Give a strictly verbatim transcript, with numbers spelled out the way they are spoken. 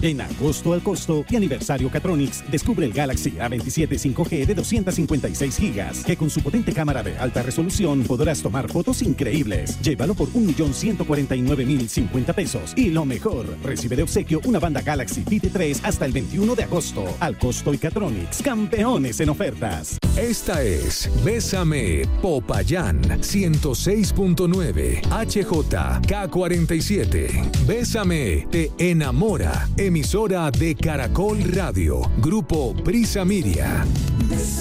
En agosto al costo y aniversario Catronics, descubre el Galaxy A veintisiete cinco G de doscientos cincuenta y seis gigas, que con su potente cámara de alta resolución podrás tomar fotos increíbles. Llévalo por un millón ciento cuarenta y nueve mil cincuenta pesos. Y lo mejor, recibe de obsequio una banda Galaxy Fit tres hasta el veintiuno de agosto. Al costo y Catronics, campeones en ofertas. Esta es Bésame Popayán ciento seis punto nueve H J K cuarenta y siete. Bésame te enamora. Emisora de Caracol Radio. Grupo Prisa Miria.